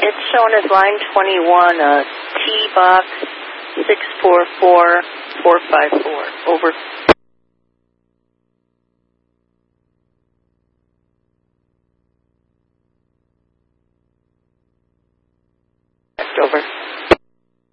It's shown as line 21, T-Box 644454. Over. Over.